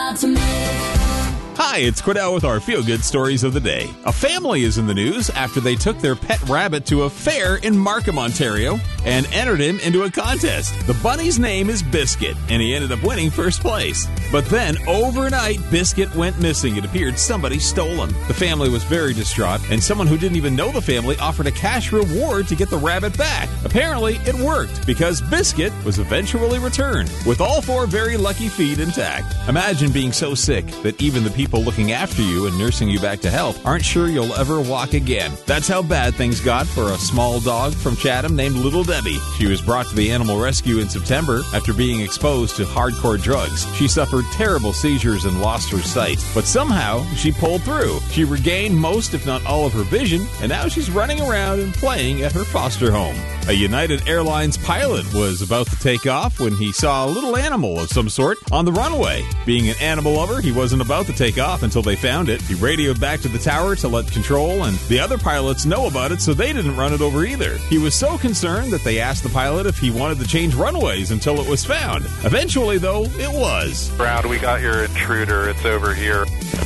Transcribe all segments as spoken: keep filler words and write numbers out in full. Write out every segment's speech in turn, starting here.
out to me. Hi, it's Cordell with our feel-good stories of the day. A family is in the news after they took their pet rabbit to a fair in Markham, Ontario, and entered him into a contest. The bunny's name is Biscuit, and he ended up winning first place. But then, overnight, Biscuit went missing. It appeared somebody stole him. The family was very distraught, and someone who didn't even know the family offered a cash reward to get the rabbit back. Apparently, it worked, because Biscuit was eventually returned, with all four very lucky feet intact. Imagine being so sick that even the people People looking after you and nursing you back to health aren't sure you'll ever walk again. That's how bad things got for a small dog from Chatham named Little Debbie. She was brought to the animal rescue in September after being exposed to hardcore drugs. She suffered terrible seizures and lost her sight, but somehow she pulled through. She regained most, if not all, of her vision, and now she's running around and playing at her foster home. A United Airlines pilot was about to take off when he saw a little animal of some sort on the runway. Being an animal lover, he wasn't about to take off until they found it. He radioed back to the tower to let control and the other pilots know about it, so they didn't run it over either. He was so concerned that they asked the pilot if he wanted to change runways until it was found. Eventually, though, it was. Brad, we got your intruder. It's over here.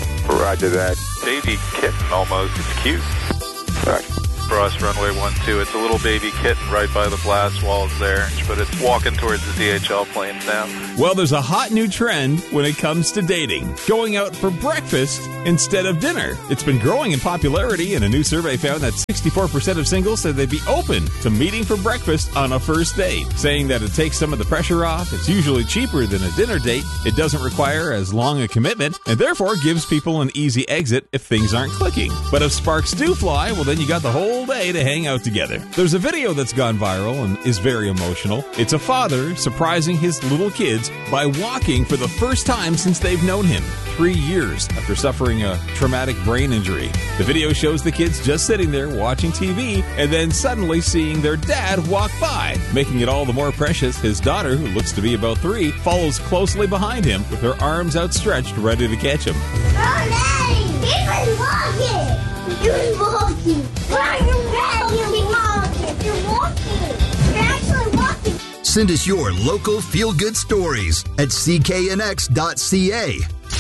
Roger that. Baby kitten almost. It's cute. Right. Cross runway one two. It's a little baby kitten right by the blast walls there, but it's walking towards the D H L planes now. Well, there's a hot new trend when it comes to dating. Going out for breakfast instead of dinner. It's been growing in popularity, and a new survey found that sixty-four percent of singles said they'd be open to meeting for breakfast on a first date, saying that it takes some of the pressure off. It's usually cheaper than a dinner date. It doesn't require as long a commitment, and therefore gives people an easy exit if things aren't clicking. But if sparks do fly, well, then you got the whole day to hang out together. There's a video that's gone viral and is very emotional. It's a father surprising his little kids by walking for the first time since they've known him, three years after suffering a traumatic brain injury. The video shows the kids just sitting there watching T V and then suddenly seeing their dad walk by. Making it all the more precious, his daughter, who looks to be about three, follows closely behind him with her arms outstretched ready to catch him. Oh, Daddy! He's walking! You're walking! Why are you walking? You're walking! You're actually walking! Send us your local feel-good stories at c k n x dot c a.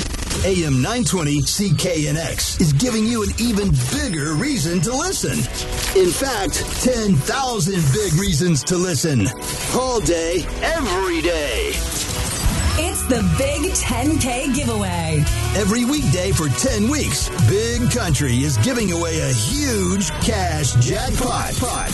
A M nine twenty C K N X is giving you an even bigger reason to listen. In fact, ten thousand big reasons to listen. All day, every day. It's the Big ten K giveaway. Every weekday for ten weeks, Big Country is giving away a huge cash jackpot.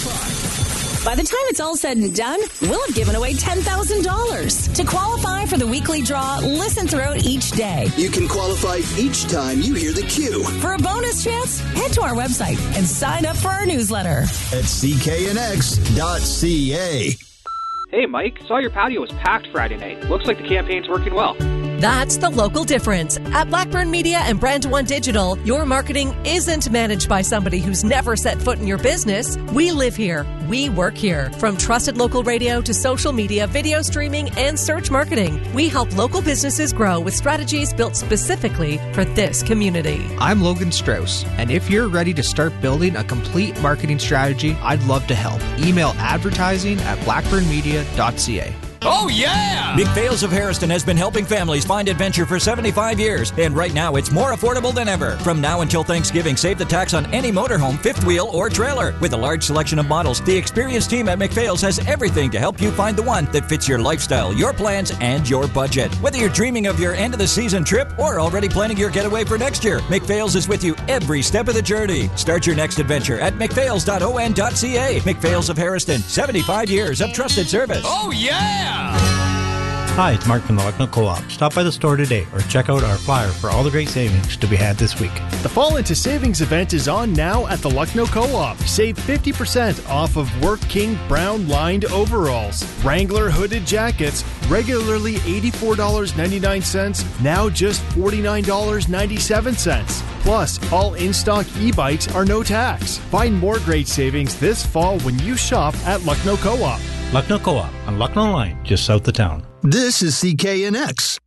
By the time it's all said and done, we'll have given away ten thousand dollars. To qualify for the weekly draw, listen throughout each day. You can qualify each time you hear the cue. For a bonus chance, head to our website and sign up for our newsletter at c k n x dot c a. Hey, Mike, saw your patio was packed Friday night. Looks like the campaign's working well. That's the local difference. At Blackburn Media and Brand One Digital, your marketing isn't managed by somebody who's never set foot in your business. We live here. We work here. From trusted local radio to social media, video streaming, and search marketing, we help local businesses grow with strategies built specifically for this community. I'm Logan Strauss, and if you're ready to start building a complete marketing strategy, I'd love to help. Email advertising at blackburn media dot c a. Oh, yeah! McPhail's of Harrison has been helping families find adventure for seventy-five years, and right now it's more affordable than ever. From now until Thanksgiving, save the tax on any motorhome, fifth wheel, or trailer. With a large selection of models, the experienced team at McPhail's has everything to help you find the one that fits your lifestyle, your plans, and your budget. Whether you're dreaming of your end-of-the-season trip or already planning your getaway for next year, McPhail's is with you every step of the journey. Start your next adventure at mcphails dot o n dot c a. McPhail's of Harrison, seventy-five years of trusted service. Oh, yeah! Hi, it's Mark from the Lucknow Co-op. Stop by the store today or check out our flyer for all the great savings to be had this week. The Fall Into Savings event is on now at the Lucknow Co-op. Save fifty percent off of Work King brown lined overalls. Wrangler hooded jackets, regularly eighty-four dollars and ninety-nine cents, now just forty-nine dollars and ninety-seven cents. Plus, all in-stock e-bikes are no tax. Find more great savings this fall when you shop at Lucknow Co-op. Lucknow Co-op on Lucknow Line, just south of town. This is C K N X.